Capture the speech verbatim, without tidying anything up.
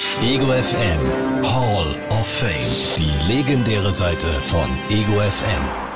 Ego F M Hall of Fame. Die legendäre Seite von Ego F M.